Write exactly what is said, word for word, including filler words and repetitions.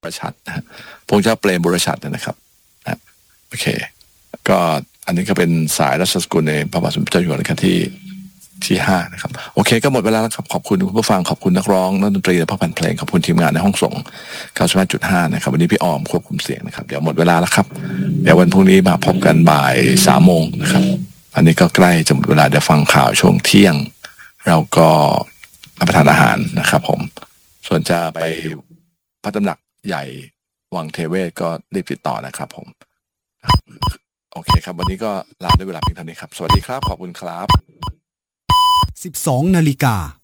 ประชัดนะฮะพระองค์เจ้าเปรมบุรชัดนะครับนะโอเคก็อันนี้ก็เป็นสายราชสกุลในพระบาทสมเด็จเจ้าอยู่หัวรัชกาลที่ที่ห้านะครับโอเคก็หมดเวลาแล้วครับขอบคุณคุณผู้ฟังขอบคุณนักร้องนักดนตรีและผู้พันเพลงขอบคุณทีมงานในห้องส่ง เก้าสิบห้าจุดห้า นะครับวันนี้พี่ออมควบคุมเสียงนะครับเดี๋ยวหมดเวลาแล้วครับเดี๋ยววันพรุ่งนี้มาพบกันบ่ายสามโมงนะครับอันนี้ก็ใกล้จะหมดเวลาเดี๋ยวฟังข่าวช่วงเที่ยงเราก็รับประทานอาหารนะครับผมส่วนจะไปพระตำหนักใหญ่วังเทเวศก็รีบติดต่อนะครับผมโอเคครับวันนี้ก็ลาด้วยเวลาเพียงเท่านี้ครับสวัสดีครับขอบคุณครับสิบสองนาฬิกา